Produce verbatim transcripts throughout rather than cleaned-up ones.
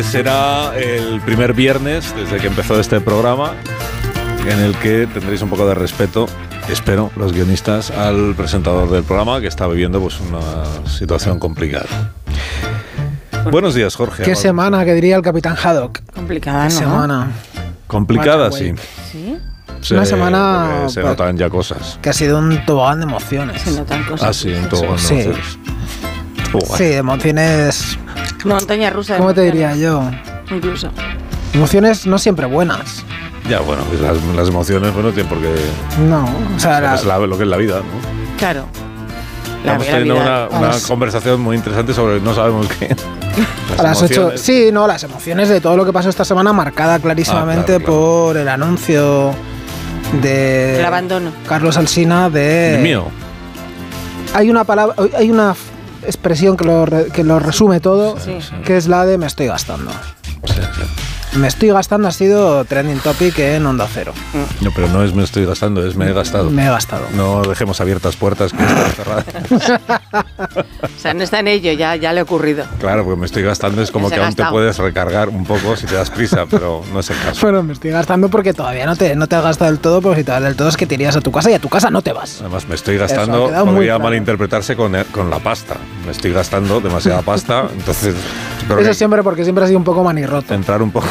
Será el primer viernes desde que empezó este programa en el que tendréis un poco de respeto, espero, los guionistas, al presentador del programa que está viviendo pues una situación complicada. Buenos días, Jorge. ¿Qué semana, que diría el Capitán Haddock? Complicada, ¿no? ¿Qué semana? Complicada, sí. ¿Sí? Sí, Una semana se pues, notan ya cosas. que ha sido un tobogán de emociones. Se notan cosas. Ah, sí, un tobogán de Sí. emociones. Tobogán. Sí, emociones... Montaña rusa. de ¿Cómo te diría emociones, yo? Incluso. Emociones no siempre buenas. Ya, bueno, pues las, las emociones, bueno, tienen por qué... No, o sea, la- Es la- lo que es la vida, ¿no? Claro. La, Estamos la teniendo vida. una, una Las- conversación muy interesante sobre no sabemos qué. a las ocho. emociones. Sí, no, las emociones de todo lo que pasó esta semana, marcada clarísimamente Ah, claro, claro. por el anuncio de El abandono. Carlos Alsina de... El mío. Hay una palabra, hay una f- expresión que lo, re- que lo resume todo, Sí. que es la de me estoy gastando. Sí, sí. Me estoy gastando ha sido trending topic en Onda Cero. No, pero no es me estoy gastando, es me he gastado. Me he gastado. No dejemos abiertas puertas que están cerradas. O sea, no está en ello, ya, ya le ha ocurrido. Claro, porque me estoy gastando es como Se que ha aún te gastado. puedes recargar un poco si te das prisa, pero no es el caso. Bueno, me estoy gastando porque todavía no te, no te has gastado del todo, pero si te vas del todo es que te irías a tu casa y a tu casa no te vas. Además, me estoy Eso gastando, ha quedado muy podría claro. malinterpretarse con, el- con la pasta. Me estoy gastando demasiada pasta, entonces creo Eso que siempre porque siempre has sido un poco manirroto. centrar un poco,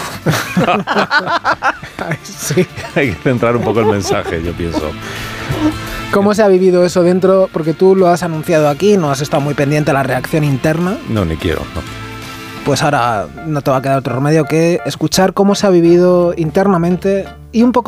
Ay, sí. hay que centrar un poco el mensaje, yo pienso. ¿Cómo se ha vivido eso dentro? Porque tú lo has anunciado aquí, no has estado muy pendiente a la reacción interna. No, ni quiero, no. Pues ahora no te va a quedar otro remedio que escuchar cómo se ha vivido internamente y un poco